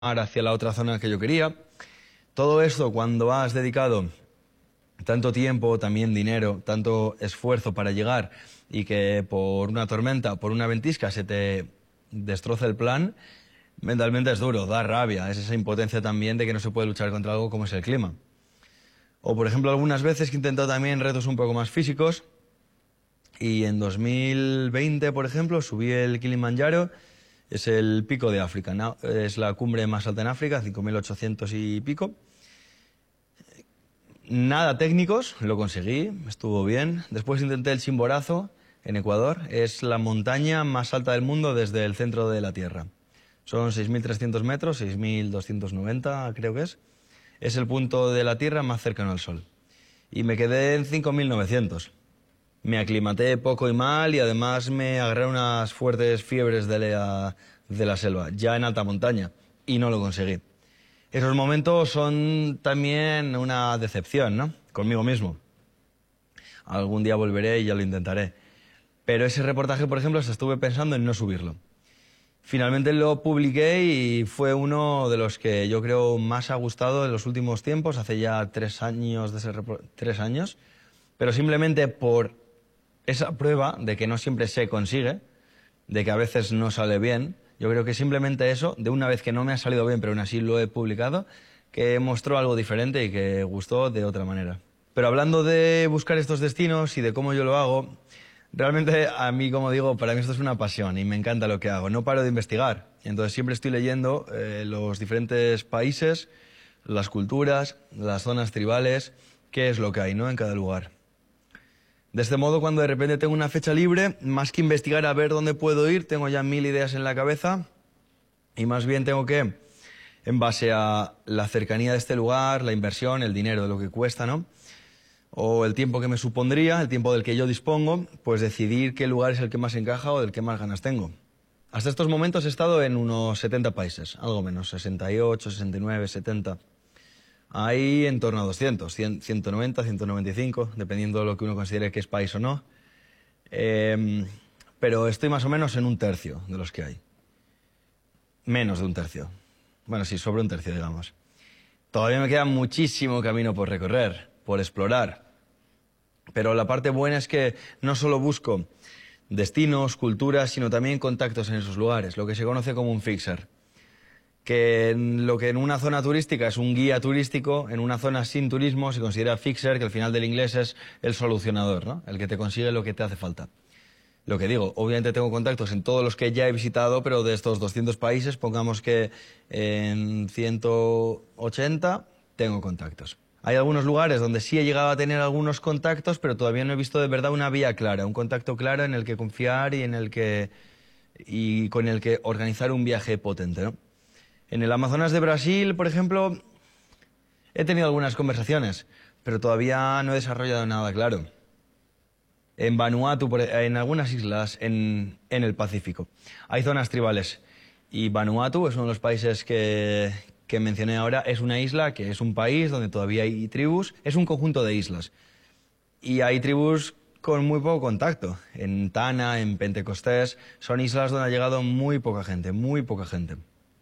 hacia la otra zona que yo quería. Todo esto, cuando has dedicado tanto tiempo, también dinero, tanto esfuerzo para llegar y que por una tormenta o por una ventisca se te destroza el plan, mentalmente es duro, da rabia. Es esa impotencia también de que no se puede luchar contra algo como es el clima. O, por ejemplo, algunas veces que he intentado también retos un poco más físicos y en 2020, por ejemplo, subí el Kilimanjaro. Es el pico de África, ¿no? Es la cumbre más alta en África, 5.800 y pico. Nada técnicos, lo conseguí, estuvo bien. Después intenté el Chimborazo en Ecuador. Es la montaña más alta del mundo desde el centro de la Tierra. Son 6.300 metros, 6.290 creo que es. Es el punto de la Tierra más cercano al Sol. Y me quedé en 5.900. Me aclimaté poco y mal y además me agarré unas fuertes fiebres de la selva, ya en alta montaña, y no lo conseguí. Esos momentos son también una decepción, ¿no? Conmigo mismo. Algún día volveré y ya lo intentaré. Pero ese reportaje, por ejemplo, estuve pensando en no subirlo. Finalmente lo publiqué y fue uno de los que yo creo más ha gustado en los últimos tiempos, hace ya 3 años, 3 años, pero simplemente por esa prueba de que no siempre se consigue, de que a veces no sale bien. Yo creo que simplemente eso, de una vez que no me ha salido bien, pero aún así lo he publicado, que mostró algo diferente y que gustó de otra manera. Pero hablando de buscar estos destinos y de cómo yo lo hago, realmente a mí, como digo, para mí esto es una pasión y me encanta lo que hago. No paro de investigar. Entonces siempre estoy leyendo los diferentes países, las culturas, las zonas tribales, qué es lo que hay, ¿no?, en cada lugar. De este modo, cuando de repente tengo una fecha libre, más que investigar a ver dónde puedo ir, tengo ya 1000 ideas en la cabeza y más bien tengo que, en base a la cercanía de este lugar, la inversión, el dinero, de lo que cuesta, ¿no?, o el tiempo que me supondría, el tiempo del que yo dispongo, pues decidir qué lugar es el que más encaja o del que más ganas tengo. Hasta estos momentos he estado en unos 70 países, algo menos, 68, 69, 70... Hay en torno a 200, 190, 195, dependiendo de lo que uno considere que es país o no. Pero estoy más o menos en 1/3 de los que hay. Menos de 1/3. Bueno, sí, sobre 1/3, digamos. Todavía me queda muchísimo camino por recorrer, por explorar. Pero la parte buena es que no solo busco destinos, culturas, sino también contactos en esos lugares, lo que se conoce como un fixer. Que lo que en una zona turística es un guía turístico, en una zona sin turismo se considera fixer, que al final del inglés es el solucionador, ¿no?, el que te consigue lo que te hace falta. Lo que digo, obviamente tengo contactos en todos los que ya he visitado, pero de estos 200 países, pongamos que en 180 tengo contactos. Hay algunos lugares donde sí he llegado a tener algunos contactos, pero todavía no he visto de verdad una vía clara, un contacto claro en el que confiar y con el que organizar un viaje potente, ¿no? En el Amazonas de Brasil, por ejemplo, he tenido algunas conversaciones, pero todavía no he desarrollado nada claro. En Vanuatu, en algunas islas en el Pacífico, hay zonas tribales. Y Vanuatu es uno de los países que mencioné ahora. Es una isla que es un país donde todavía hay tribus. Es un conjunto de islas. Y hay tribus con muy poco contacto. En Tana, en Pentecostés, son islas donde ha llegado muy poca gente, muy poca gente.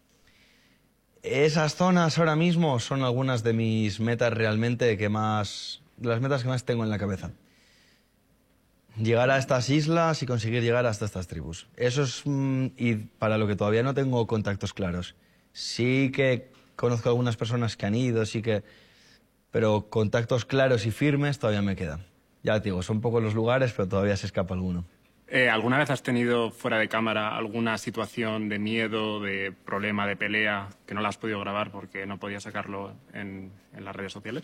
Esas zonas ahora mismo son algunas de mis metas realmente de las metas que más tengo en la cabeza. Llegar a estas islas y conseguir llegar hasta estas tribus. Eso es y para lo que todavía no tengo contactos claros. Sí que conozco algunas personas que han ido, pero contactos claros y firmes todavía me quedan. Ya te digo, son pocos los lugares, pero todavía se escapa alguno. ¿Alguna vez has tenido fuera de cámara alguna situación de miedo, de problema, de pelea, que no la has podido grabar porque no podías sacarlo en las redes sociales?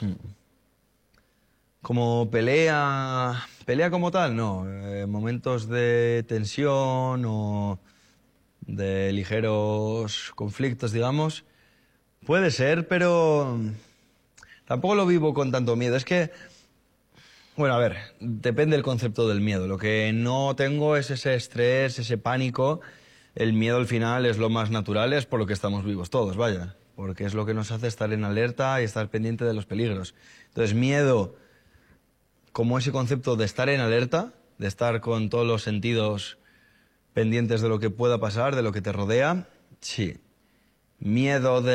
Como pelea como tal, no. Momentos de tensión o de ligeros conflictos, digamos, puede ser, pero tampoco lo vivo con tanto miedo. Es que, bueno, a ver, depende del concepto del miedo. Lo que no tengo es ese estrés, ese pánico. El miedo al final es lo más natural, es por lo que estamos vivos todos, vaya. Porque es lo que nos hace estar en alerta y estar pendiente de los peligros. Entonces, miedo como ese concepto de estar en alerta, de estar con todos los sentidos pendientes de lo que pueda pasar, de lo que te rodea, sí. Miedo